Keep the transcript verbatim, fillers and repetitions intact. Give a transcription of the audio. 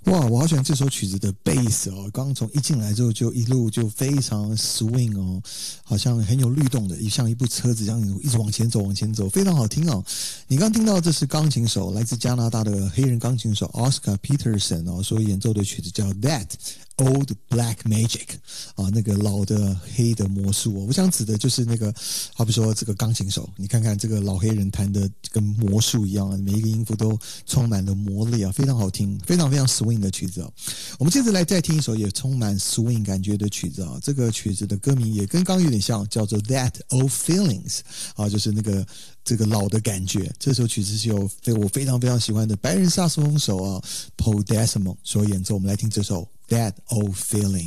哇，我好喜欢这首曲子的贝斯哦！刚刚从一进来之后就一路就非常 swing 哦，好像很有律动的，像一部车子这样一直往前走，往前走，非常好听哦。你刚听到这是钢琴手，来自加拿大的黑人钢琴手 Oscar Peterson 哦，所演奏的曲子叫 That Old Black Magic 啊，那个老的黑的魔术哦。我想指的就是那个，好比说这个钢琴手，你看看这个老黑人弹的跟魔术一样，每一个音符都充满了魔力啊，非常好听，非常非常 swing 的曲子哦。我们接着来再听一首也充满 swing 感觉的曲子啊，这个曲子的歌名也跟刚刚有点像，叫做 That Old Feelings 啊，就是那个这个老的感觉。这首曲子是由我非常非常喜欢的白人萨克斯风手啊 Paul Desmond 所演奏，我们来听这首 That Old Feeling。